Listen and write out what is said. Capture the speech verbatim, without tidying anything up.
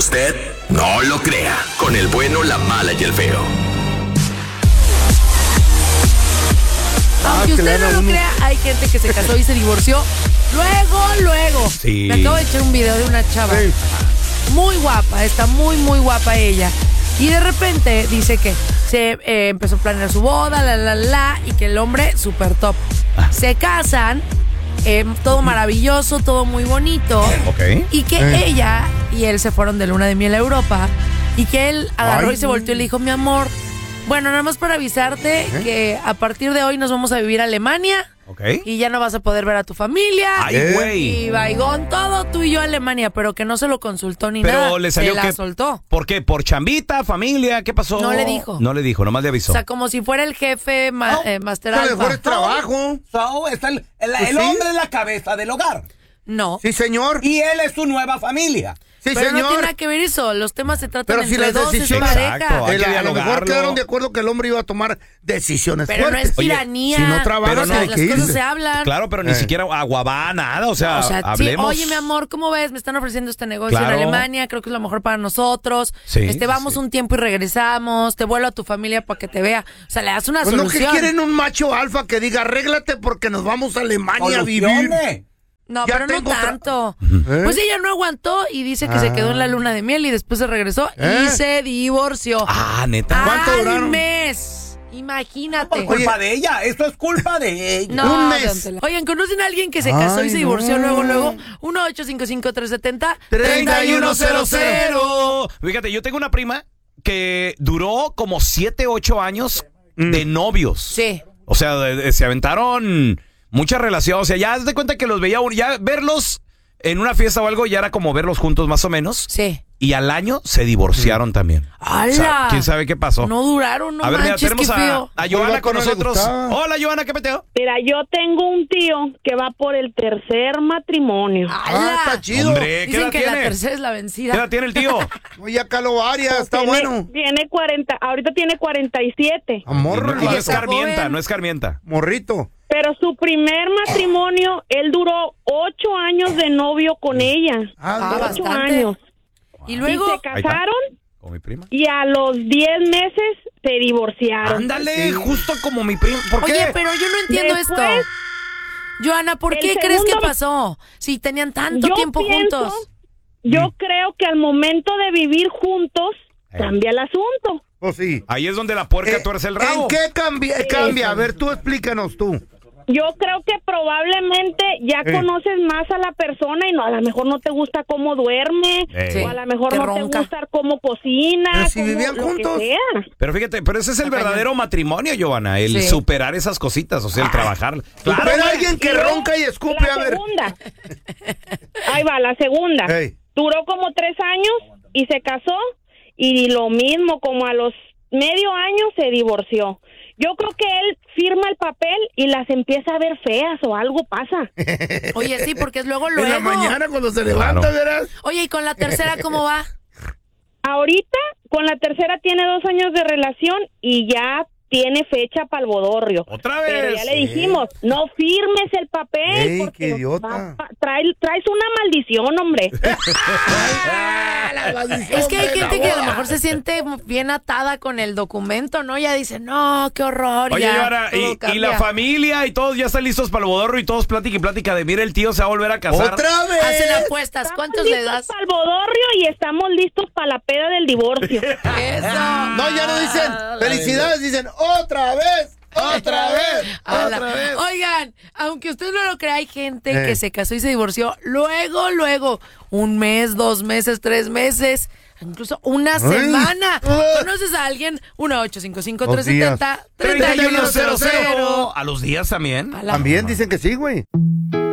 usted no lo crea, con el bueno, la mala y el feo. Aunque Ah, usted claro, no lo uno- crea, hay gente que se casó y se divorció. Luego, luego. Sí. Me acabo de echar un video de una chava. Sí. Muy guapa, está muy, muy guapa ella. Y de repente dice que se eh, empezó a planear su boda, la, la, la, y que el hombre súper top. Ah. Se casan, eh, todo maravilloso, todo muy bonito. Ok. Y que Eh. ella y él se fueron de luna de miel a Europa. Y que él agarró Ay. y se volteó y le dijo, mi amor, bueno, nada más para avisarte que a partir de hoy nos vamos a vivir a Alemania. Ok. Y ya no vas a poder ver a tu familia. Ay, ¿Eh? güey. Y vaigón, todo tú y yo a Alemania, pero que no se lo consultó ni nada. Pero le salió se la que... soltó. ¿Por qué? ¿Por chambita, familia? ¿Qué pasó? No le dijo. No le dijo, nomás le avisó. O sea, como si fuera el jefe ma- eh, Master A lo mejor Alpha. es trabajo. So, está el, el- Pues el sí. hombre es la cabeza del hogar. No. Sí, señor. Y él es su nueva familia. Sí, pero no tiene señor. nada que ver eso. Los temas se tratan Pero si entre las dos, es decisiones- pareja. Exacto. Hay El- que a lo mejor dialogarlo. quedaron de acuerdo que el hombre iba a tomar decisiones Pero no fuertes. es tiranía. si no trabaja, Pero O no sea, hay las que cosas irse. se hablan. Claro, pero ni Eh. siquiera aguabá, nada. O sea, O sea, sí, hablemos. oye, mi amor, ¿cómo ves? Me están ofreciendo este negocio Claro. en Alemania, creo que es lo mejor para nosotros. Sí, este, vamos sí. un tiempo y regresamos, te vuelvo a tu familia para que te vea. O sea, le das una Pues no que solución. quieren un macho alfa que diga, arréglate porque nos vamos a Alemania a vivir. Soluciones. No, Ya pero no tengo otra- tanto. ¿Eh? Pues ella no aguantó y dice que se quedó en la luna de miel y después se regresó ¿Eh? y se divorció. Ah, neta. ¿Cuánto Al duraron? mes. Imagínate. Por culpa de ella. Esto es culpa de ella. No, Un mes. don Tela. Oigan, ¿conocen a alguien que se casó Ay, y se divorció no. luego, luego? uno ocho cinco cinco tres siete cero treinta y uno cero cero. Fíjate, yo tengo una prima que duró como siete, ocho años de novios. Sí. O sea, de- de- se aventaron mucha relación. O sea, ya haz de cuenta que los veía uno. Ya verlos en una fiesta o algo ya era como verlos juntos más o menos. Sí. Y al año se divorciaron también. ¡Hala! O sea, ¿quién sabe qué pasó? No duraron, no a ver, mira, manches, tenemos qué a, feo. a Joana Oiga, con ¿cómo le nosotros. gustaba? Hola, Joana, ¿qué peteo? Mira, yo tengo un tío que va por el tercer matrimonio. ¡Hala! Ah, está chido. Hombre, ¿qué Dicen edad que tiene? la tercera es la ¿Qué vencida. edad tiene el tío? Oye, acá lo varias, está tiene, bueno. Tiene cuarenta, ahorita tiene cuarenta y siete. A morro, no, el no vato. es carmienta, joven. no es carmienta. Morrito. Pero su primer matrimonio, él duró ocho años de novio con ella. Ah, Ah, ocho bastante. años. Y Y luego, se Ahí está. casaron ¿Con mi prima? y a los diez meses se divorciaron. Ándale, justo como mi prima. ¿Por qué? oye, pero yo no entiendo Después, esto. Joana, ¿por el qué crees que segundo- pasó? Si tenían tanto Yo tiempo pienso- juntos. Yo creo que al momento de vivir juntos Eh. cambia el asunto. Pues sí. Ahí es donde la puerca Eh, tuerce el rabo. ¿En qué cambia? cambia? A ver, tú explícanos tú. Yo creo que probablemente ya Eh. conoces más a la persona y no, a lo mejor no te gusta cómo duerme, Eh. o a lo mejor que no ronca. te gusta cómo cocina, Pero si cómo- vivían lo que juntos. sea. Pero fíjate, pero ese es el Está cañón. verdadero matrimonio, Giovanna, el Sí. superar esas cositas, o sea, el trabajar. Claro, Pero güey. alguien que Y luego, ronca y escupe, la a ver. segunda. Ahí va, la segunda. Ey. Duró como tres años y se casó y lo mismo, como a los medio año se divorció. Yo creo que él firma el papel y las empieza a ver feas o algo pasa. Oye, sí, porque es luego, luego. En la mañana cuando se levanta, Claro. verás. Oye, ¿y con la tercera cómo va? Ahorita, con la tercera tiene dos años de relación y ya tiene fecha para el bodorrio. Otra vez. Pero ya le dijimos, no firmes el papel. Ey, porque qué idiota. va- va- trae- traes una maldición, hombre. Es que hay gente que a lo mejor se siente bien atada con el documento, ¿no? Ya dice, no, qué horror. Oye, ya, Giovanna, todo y, y cambia. la familia y todos ya están listos para el bodorro y todos plática y plática de, mira, el tío se va a volver a casar. ¡Otra vez! Hacen apuestas. Estamos ¿Cuántos le listos das? para el bodorrio y estamos listos para la peda del divorcio. Eso. No, ya no dicen felicidades, dicen otra vez, otra vez, Ala. otra vez. Oigan, aunque usted no lo crea, hay gente Eh. que se casó y se divorció luego, luego, un mes, dos meses, tres meses, incluso una semana. ¿Conoces a alguien? uno ocho cinco cinco tres siete cero treinta y uno cero cero. A los días también. A la- También dicen que sí, güey.